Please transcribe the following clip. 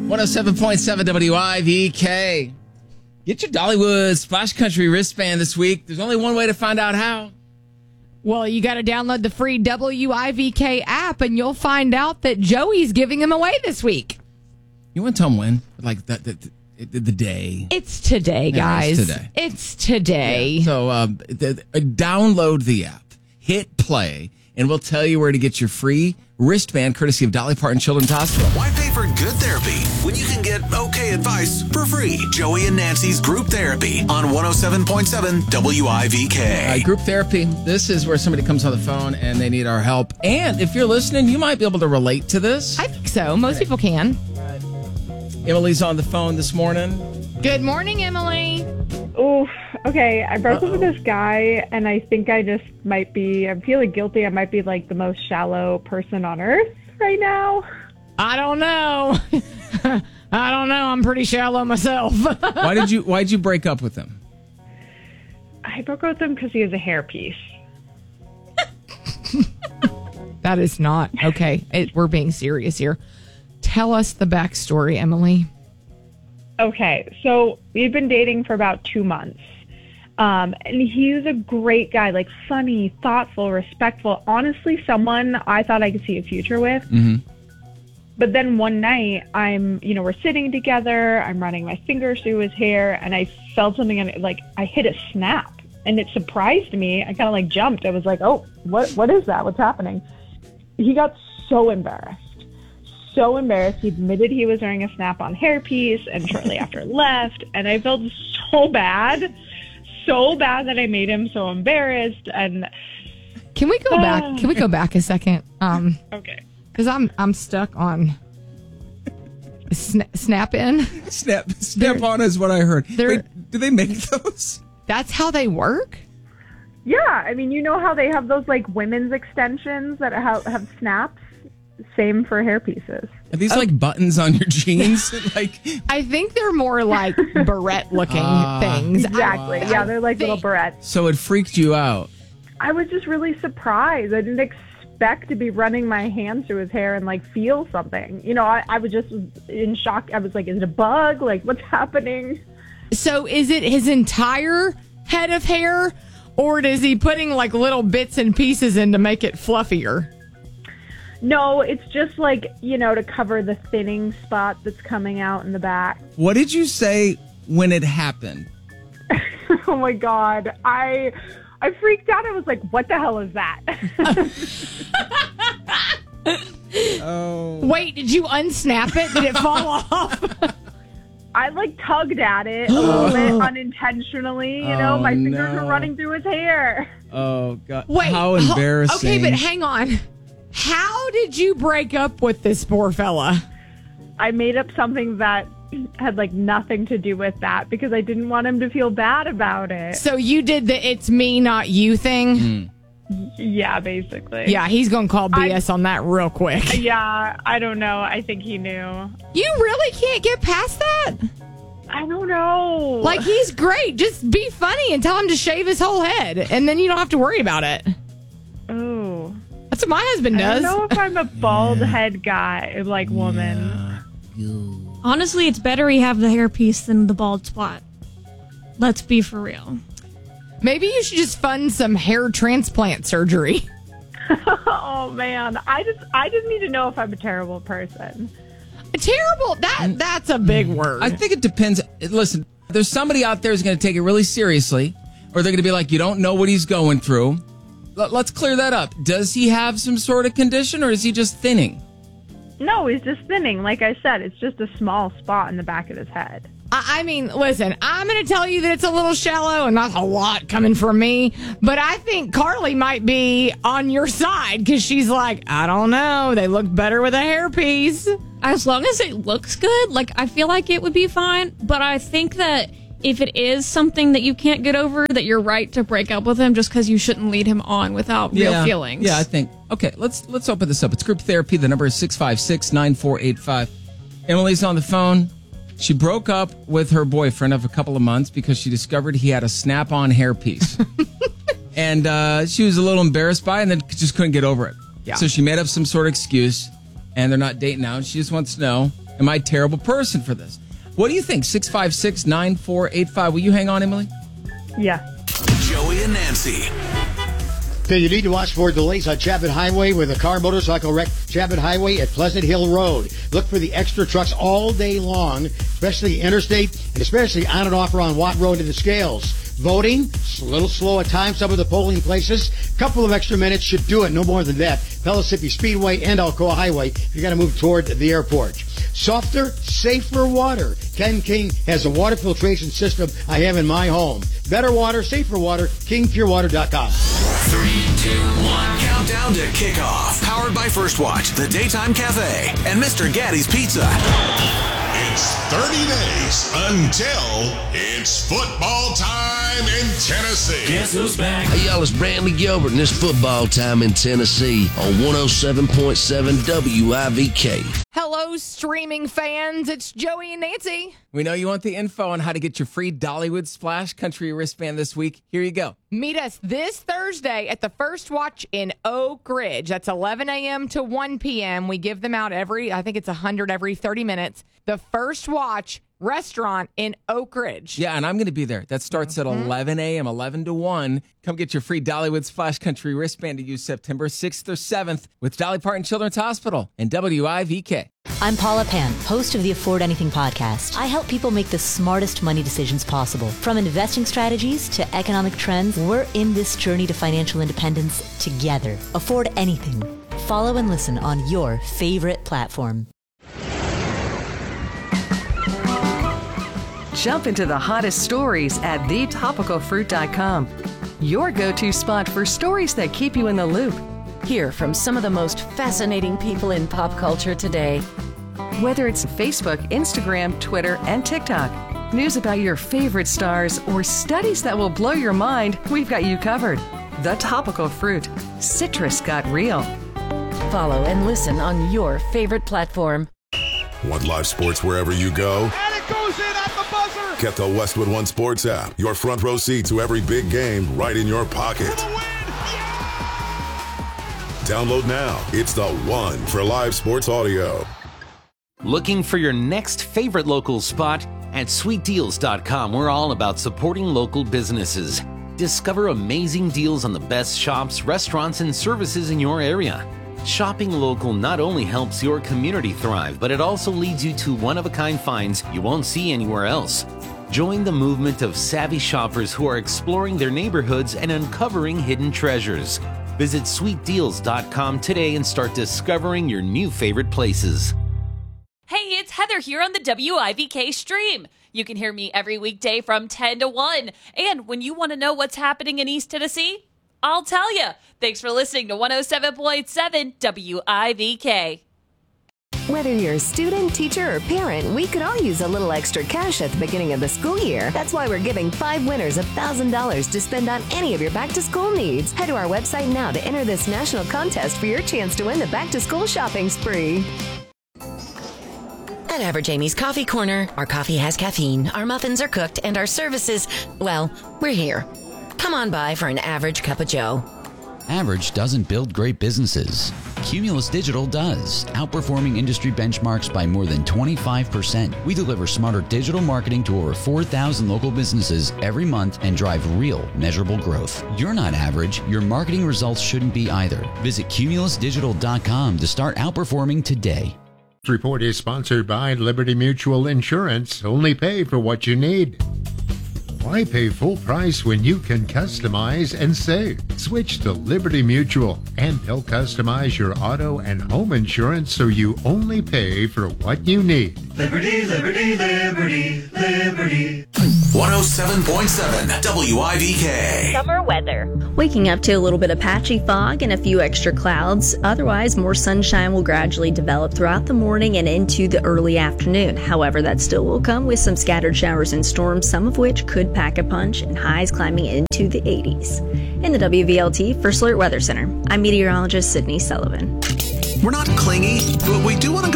107.7 WIVK. Get your Dollywood Splash Country wristband this week. There's only one way to find out how. Well, you got to download the free WIVK app, and you'll find out that Joey's giving them away this week. You want to tell them when? Like the day. It's today, guys. It's today. Yeah. So download the app, hit play, and we'll tell you where to get your free wristband courtesy of Dolly Parton Children's Hospital. Why pay for good therapy when you can get okay advice for free? Joey and Nancy's Group Therapy on 107.7 WIVK. Group therapy. This is where somebody comes on the phone and they need our help. And if you're listening, you might be able to relate to this. I think so. Most people can. Emily's on the phone this morning. Good morning, Emily. Oof. Okay, I broke up with this guy, and I think I just might be, I'm feeling guilty. I might be like the most shallow person on earth right now. I don't know. I don't know. I'm pretty shallow myself. Why'd you break up with him? I broke up with him because he has a hairpiece. That is not okay. We're being serious here. Tell us the backstory, Emily. Okay, so we've been dating for about 2 months. And he's a great guy, like funny, thoughtful, respectful. Honestly, someone I thought I could see a future with. Mm-hmm. But then one night, we're sitting together. I'm running my fingers through his hair, and I felt something, and I hit a snap, and it surprised me. I kind of jumped. I was like, "Oh, what is that? What's happening?" He got so embarrassed. So embarrassed. He admitted he was wearing a snap-on hairpiece, and shortly after left. And I felt so bad that I made him so embarrassed. And can we go back? Can we go back a second? Okay. Because I'm stuck on snap-in. Snap-on is what I heard. Wait, do they make those? That's how they work? Yeah, I mean, you know how they have those women's extensions that have snaps? Same for hair pieces. Are these buttons on your jeans? I think they're more like barrette-looking things. Exactly. Yeah, they're like little barrettes. So it freaked you out. I was just really surprised. I didn't expect to be running my hands through his hair and feel something. I was just in shock. I was like, is it a bug? What's happening? So is it his entire head of hair, or is he putting little bits and pieces in to make it fluffier? No, it's just to cover the thinning spot that's coming out in the back. What did you say when it happened? Oh my God. I freaked out. I was like, what the hell is that? Oh. Wait, did you unsnap it? Did it fall off? I tugged at it a little bit unintentionally. My fingers were running through his hair. Oh God. Wait, how embarrassing. Okay, but hang on. How did you break up with this poor fella? I made up something that had nothing to do with that because I didn't want him to feel bad about it. So you did the "it's me, not you" thing? Mm. Yeah, basically. Yeah, he's going to call BS on that real quick. Yeah, I don't know. I think he knew. You really can't get past that? I don't know. He's great. Just be funny and tell him to shave his whole head, and then you don't have to worry about it. Oh. That's what my husband does. I don't know if I'm a bald head guy, woman. Honestly, it's better he have the hairpiece than the bald spot. Let's be for real. Maybe you should just fund some hair transplant surgery. Oh man, I just need to know if I'm a terrible person. Terrible? That's a big word. I think it depends. Listen, there's somebody out there who's going to take it really seriously, or they're going to be like, you don't know what he's going through. Let's clear that up. Does he have some sort of condition, or is he just thinning? No, he's just thinning. Like I said, it's just a small spot in the back of his head. I mean, listen, I'm going to tell you that it's a little shallow and not a lot coming from me, but I think Carly might be on your side because she's like, I don't know, they look better with a hairpiece. As long as it looks good, I feel like it would be fine, but I think that if it is something that you can't get over, that you're right to break up with him just because you shouldn't lead him on without real feelings. Yeah, I think. Okay, let's open this up. It's group therapy. The number is 656-9485. Emily's on the phone. She broke up with her boyfriend of a couple of months because she discovered he had a snap-on hairpiece. And she was a little embarrassed by it and then just couldn't get over it. Yeah. So she made up some sort of excuse, and they're not dating now. And she just wants to know, Am I a terrible person for this? What do you think? 656-9485. Will you hang on, Emily? Yeah. Joey and Nancy. Okay, you need to watch for delays on Chapman Highway with a car motorcycle wreck Chapman Highway at Pleasant Hill Road. Look for the extra trucks all day long, especially interstate and especially on and off around Watt Road to the Scales. Voting, it's a little slow at times, some of the polling places. A couple of extra minutes should do it, no more than that. Pellissippi Speedway and Alcoa Highway if you're going to move toward the airport. Softer, safer water. Ken King has a water filtration system I have in my home. Better water, safer water, KingPureWater.com. 3, 2, 1. Countdown to kickoff. Powered by First Watch, The Daytime Cafe, and Mr. Gaddy's Pizza. It's 30 days until it's football time in Tennessee. Guess who's back? Hey, y'all, it's Brantley Gilbert, and it's football time in Tennessee on 107.7 WIVK. Hello, streaming fans. It's Joey and Nancy. We know you want the info on how to get your free Dollywood Splash Country wristband this week. Here you go. Meet us this Thursday at the First Watch in Oak Ridge. That's 11 a.m. to 1 p.m. We give them out I think it's 100 every 30 minutes. The First Watch restaurant in Oak Ridge. Yeah, and I'm going to be there. That starts at 11 a.m., 11 to 1. Come get your free Dollywood Splash Country wristband to use September 6th or 7th with Dolly Parton Children's Hospital and WIVK. I'm Paula Pan, host of the Afford Anything podcast. I help people make the smartest money decisions possible. From investing strategies to economic trends, we're in this journey to financial independence together. Afford Anything. Follow and listen on your favorite platform. Jump into the hottest stories at thetopicalfruit.com. Your go-to spot for stories that keep you in the loop. Hear from some of the most fascinating people in pop culture today. Whether it's Facebook, Instagram, Twitter, and TikTok, news about your favorite stars, or studies that will blow your mind, we've got you covered. The Topical Fruit. Citrus got real. Follow and listen on your favorite platform. Want live sports wherever you go? And it goes in at the buzzer! Get the Westwood One Sports app. Your front row seat to every big game right in your pocket. Download now. It's the one for live sports audio. Looking for your next favorite local spot? At sweetdeals.com, we're all about supporting local businesses. Discover amazing deals on the best shops, restaurants, and services in your area. Shopping local not only helps your community thrive, but it also leads you to one-of-a-kind finds you won't see anywhere else. Join the movement of savvy shoppers who are exploring their neighborhoods and uncovering hidden treasures. Visit sweetdeals.com today and start discovering your new favorite places. Hey, it's Heather here on the WIVK stream. You can hear me every weekday from 10 to 1. And when you want to know what's happening in East Tennessee, I'll tell you. Thanks for listening to 107.7 WIVK. Whether you're a student, teacher, or parent, we could all use a little extra cash at the beginning of the school year. That's why we're giving 5 winners $1,000 to spend on any of your back-to-school needs. Head to our website now to enter this national contest for your chance to win the back-to-school shopping spree. At Average Amy's Coffee Corner, our coffee has caffeine, our muffins are cooked, and our services, well, we're here. Come on by for an average cup of joe. Average doesn't build great businesses. Cumulus Digital does, outperforming industry benchmarks by more than 25%. We deliver smarter digital marketing to over 4,000 local businesses every month and drive real, measurable growth. You're not average. Your marketing results shouldn't be either. Visit cumulusdigital.com to start outperforming today. This report is sponsored by Liberty Mutual Insurance. Only pay for what you need. Why pay full price when you can customize and save? Switch to Liberty Mutual, and they'll customize your auto and home insurance so you only pay for what you need. Liberty, liberty, liberty, liberty. 107.7 WIVK. Summer weather. Waking up to a little bit of patchy fog and a few extra clouds. Otherwise, more sunshine will gradually develop throughout the morning and into the early afternoon. However, that still will come with some scattered showers and storms, some of which could pack a punch, and highs climbing into the 80s. In the WVLT First Alert Weather Center, I'm meteorologist Sydney Sullivan. We're not clingy, but we do want to go